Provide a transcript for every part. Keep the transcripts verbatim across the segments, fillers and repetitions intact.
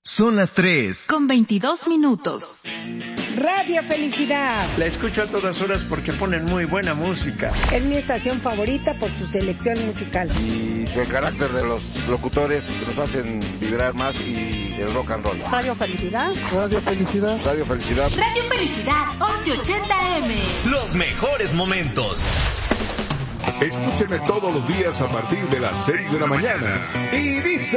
Son las tres. Con veintidós minutos. Radio Felicidad. La escucho a todas horas porque ponen muy buena música. Es mi estación favorita por su selección musical. Y el carácter de los locutores que nos hacen vibrar más y el rock and roll. Radio Felicidad. Radio Felicidad. Radio Felicidad. Radio Felicidad, once ochenta eme. Los mejores momentos. Escúchenme todos los días a partir de las seis de la mañana. Y dice...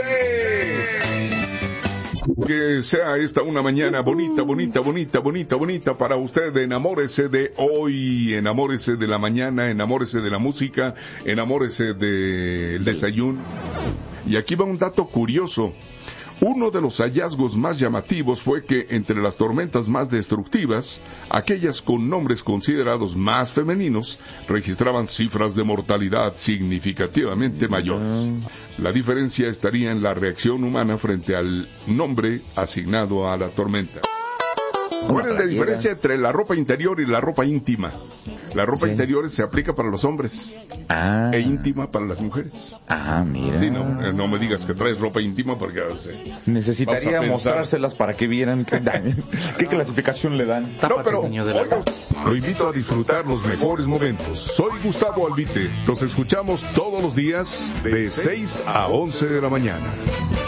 Que sea esta una mañana bonita, bonita, bonita, bonita, bonita para usted. Enamórese de hoy, enamórese de la mañana, enamórese de la música, enamórese del desayuno. Y aquí va un dato curioso. Uno de los hallazgos más llamativos fue que entre las tormentas más destructivas, aquellas con nombres considerados más femeninos registraban cifras de mortalidad significativamente mayores. La diferencia estaría en la reacción humana frente al nombre asignado a la tormenta. ¿Cuál es la diferencia entre la ropa interior y la ropa íntima? La ropa sí. interior se aplica para los hombres ah. e íntima para las mujeres. Ah, mira. Sí, no, no me digas que traes ropa íntima porque... Sí, necesitaría mostrárselas para que vieran qué, qué clasificación le dan. No, pero oiga, lo invito a disfrutar los mejores momentos. Soy Gustavo Albite. Los escuchamos todos los días de seis a once de la mañana.